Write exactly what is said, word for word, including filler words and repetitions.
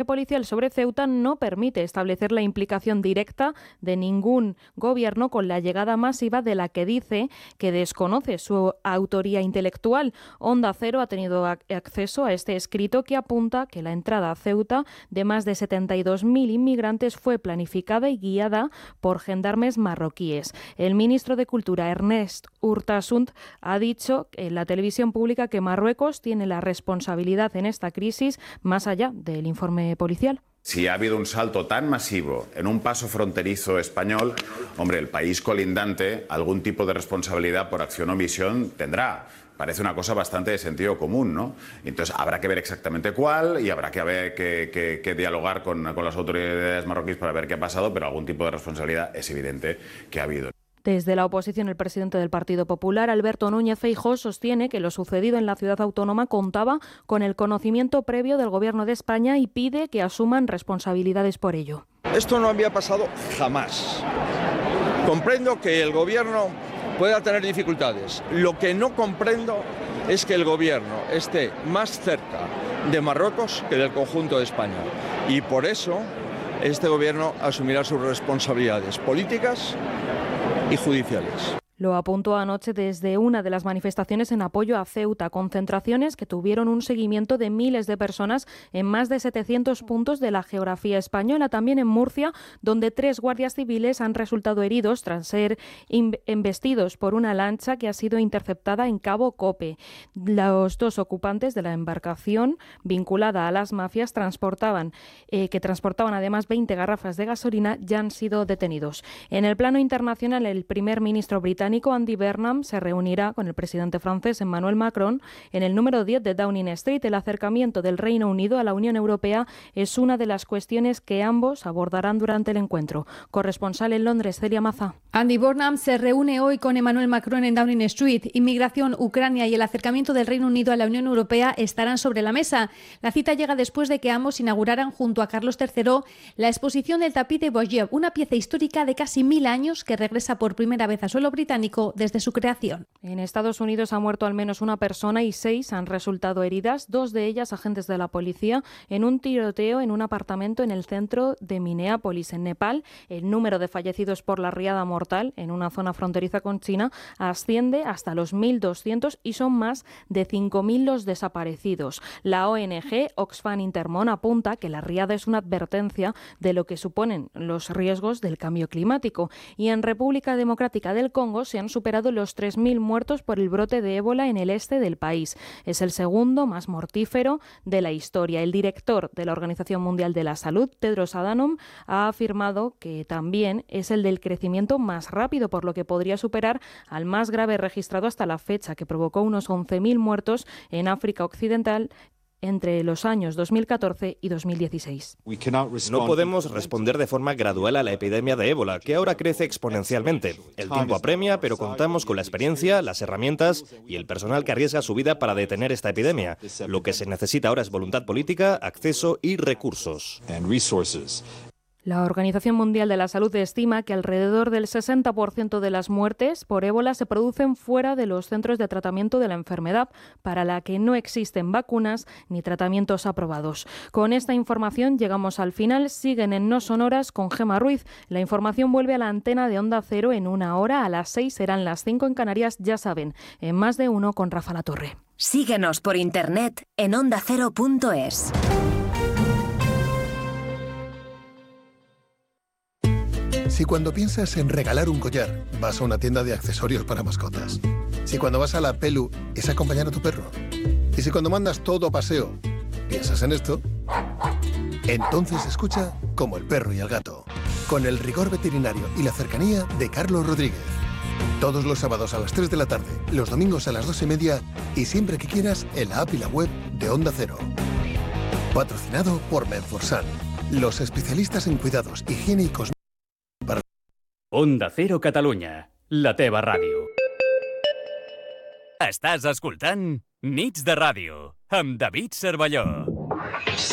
policial sobre Ceuta no permite establecer la implicación directa de ningún gobierno con la llegada masiva de la que dice que desconoce su autoría intelectual. Onda Cero ha tenido acceso a este escrito que apunta que la entrada a Ceuta de más de setenta y dos mil inmigrantes fue planificada y guiada por gendarmes marroquíes. El ministro de Cultura, Ernest Urtasun, ha dicho en la televisión pública que Marruecos tiene la responsabilidad en esta crisis más allá del informe policial. Si ha habido un salto tan masivo en un paso fronterizo español, hombre, el país colindante algún tipo de responsabilidad por acción o omisión tendrá. Parece una cosa bastante de sentido común, ¿no? Entonces habrá que ver exactamente cuál y habrá que, haber, que, que, que dialogar con, con las autoridades marroquíes para ver qué ha pasado, pero algún tipo de responsabilidad es evidente que ha habido. Desde la oposición, el presidente del Partido Popular, Alberto Núñez Feijóo, sostiene que lo sucedido en la ciudad autónoma contaba con el conocimiento previo del Gobierno de España y pide que asuman responsabilidades por ello. Esto no había pasado jamás. Comprendo que el Gobierno pueda tener dificultades. Lo que no comprendo es que el Gobierno esté más cerca de Marruecos que del conjunto de España. Y por eso este Gobierno asumirá sus responsabilidades políticas y judiciales. Lo apuntó anoche desde una de las manifestaciones en apoyo a Ceuta, concentraciones que tuvieron un seguimiento de miles de personas en más de setecientos puntos de la geografía española, también en Murcia, donde tres guardias civiles han resultado heridos tras ser embestidos por una lancha que ha sido interceptada en Cabo Cope. Los dos ocupantes de la embarcación vinculada a las mafias transportaban, eh, que transportaban además veinte garrafas de gasolina, ya han sido detenidos. En el plano internacional, el primer ministro británico Andy Burnham se reunirá con el presidente francés Emmanuel Macron en el número diez de Downing Street. El acercamiento del Reino Unido a la Unión Europea es una de las cuestiones que ambos abordarán durante el encuentro. Corresponsal en Londres, Celia Maza. Andy Burnham se reúne hoy con Emmanuel Macron en Downing Street. Inmigración, Ucrania y el acercamiento del Reino Unido a la Unión Europea estarán sobre la mesa. La cita llega después de que ambos inauguraran junto a Carlos tercero la exposición del tapiz de Bourget, una pieza histórica de casi mil años que regresa por primera vez a suelo británico desde su creación. En Estados Unidos ha muerto al menos una persona y seis han resultado heridas, dos de ellas agentes de la policía, en un tiroteo en un apartamento en el centro de Minneapolis, en Nepal. El número de fallecidos por la riada mortal en una zona fronteriza con China asciende hasta los mil doscientos y son más de cinco mil los desaparecidos. La O N G Oxfam Intermón apunta que la riada es una advertencia de lo que suponen los riesgos del cambio climático. Y en República Democrática del Congo se han superado los tres mil muertos por el brote de ébola en el este del país. Es el segundo más mortífero de la historia. El director de la Organización Mundial de la Salud, Tedros Adhanom, ha afirmado que también es el del crecimiento más rápido, por lo que podría superar al más grave registrado hasta la fecha, que provocó unos once mil muertos en África Occidental entre los años dos mil catorce y dos mil dieciséis. No podemos responder de forma gradual a la epidemia de ébola, que ahora crece exponencialmente. El tiempo apremia, pero contamos con la experiencia, las herramientas y el personal que arriesga su vida para detener esta epidemia. Lo que se necesita ahora es voluntad política, acceso y recursos. La Organización Mundial de la Salud estima que alrededor del sesenta por ciento de las muertes por ébola se producen fuera de los centros de tratamiento de la enfermedad, para la que no existen vacunas ni tratamientos aprobados. Con esta información llegamos al final. Siguen en No Sonoras con Gemma Ruiz. La información vuelve a la antena de Onda Cero en una hora. A las seis serán las cinco en Canarias, ya saben, en Más de Uno con Rafa Latorre. Síguenos por internet en onda cero punto es. Si cuando piensas en regalar un collar, vas a una tienda de accesorios para mascotas. Si cuando vas a la Pelu es acompañar a tu perro. Y si cuando mandas todo a paseo, piensas en esto, entonces escucha Como el perro y el gato, con el rigor veterinario y la cercanía de Carlos Rodríguez. Todos los sábados a las tres de la tarde, los domingos a las dos y media y siempre que quieras en la app y la web de Onda Cero. Patrocinado por Menforsan, los especialistas en cuidados, higiene y cosmética. Onda Cero Catalunya, la teva ràdio. Estàs escoltant Nits de Ràdio, amb David Cervelló.